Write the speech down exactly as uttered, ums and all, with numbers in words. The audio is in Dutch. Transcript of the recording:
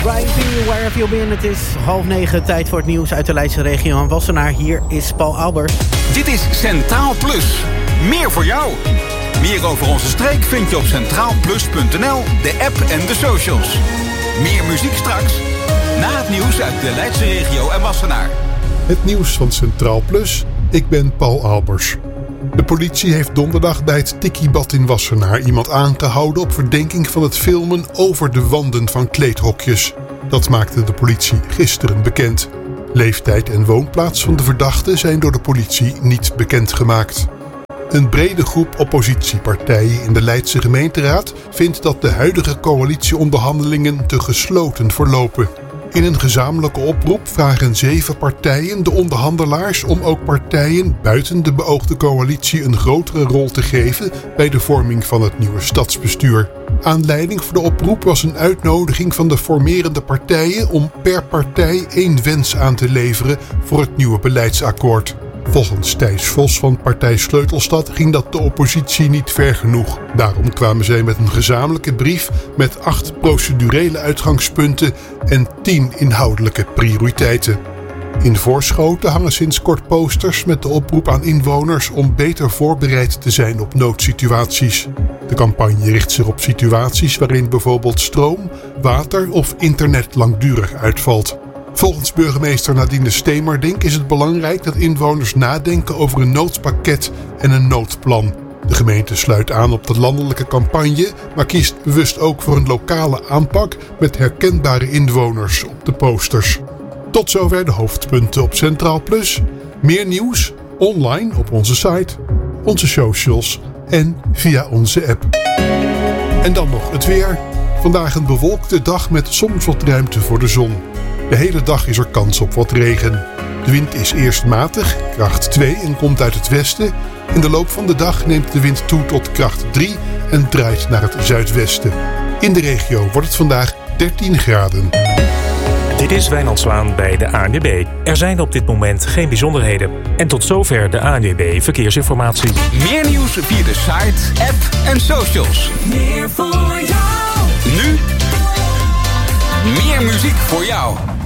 Driving Where Have You Been? Het is half negen, tijd voor het nieuws uit de Leidse regio en Wassenaar. Hier is Paul Albers. Dit is Centraal Plus. Meer voor jou. Meer over onze streek vind je op centraal plus punt n l, de app en de socials. Meer muziek straks, na het nieuws uit de Leidse regio en Wassenaar. Het nieuws van Centraal Plus. Ik ben Paul Albers. De politie heeft donderdag bij het Tikkiebad in Wassenaar iemand aangehouden op verdenking van het filmen over de wanden van kleedhokjes. Dat maakte de politie gisteren bekend. Leeftijd en woonplaats van de verdachte zijn door de politie niet bekendgemaakt. Een brede groep oppositiepartijen in de Leidse gemeenteraad vindt dat de huidige coalitieonderhandelingen te gesloten verlopen. In een gezamenlijke oproep vragen zeven partijen de onderhandelaars om ook partijen buiten de beoogde coalitie een grotere rol te geven bij de vorming van het nieuwe stadsbestuur. Aanleiding voor de oproep was een uitnodiging van de formerende partijen om per partij één wens aan te leveren voor het nieuwe beleidsakkoord. Volgens Thijs Vos van partij Sleutelstad ging dat de oppositie niet ver genoeg. Daarom kwamen zij met een gezamenlijke brief met acht procedurele uitgangspunten en tien inhoudelijke prioriteiten. In Voorschoten hangen sinds kort posters met de oproep aan inwoners om beter voorbereid te zijn op noodsituaties. De campagne richt zich op situaties waarin bijvoorbeeld stroom, water of internet langdurig uitvalt. Volgens burgemeester Nadine Stemerdink is het belangrijk dat inwoners nadenken over een noodpakket en een noodplan. De gemeente sluit aan op de landelijke campagne, maar kiest bewust ook voor een lokale aanpak met herkenbare inwoners op de posters. Tot zover de hoofdpunten op Centraal Plus. Meer nieuws online op onze site, onze socials en via onze app. En dan nog het weer. Vandaag een bewolkte dag met soms wat ruimte voor de zon. De hele dag is er kans op wat regen. De wind is eerst matig, kracht twee en komt uit het westen. In de loop van de dag neemt de wind toe tot kracht drie en draait naar het zuidwesten. In de regio wordt het vandaag dertien graden. Dit is Wijnand Zwaan bij de A N W B. Er zijn op dit moment geen bijzonderheden. En tot zover de A N W B Verkeersinformatie. Meer nieuws via de site, app en socials. Meer voor jou. Nu meer muziek voor jou.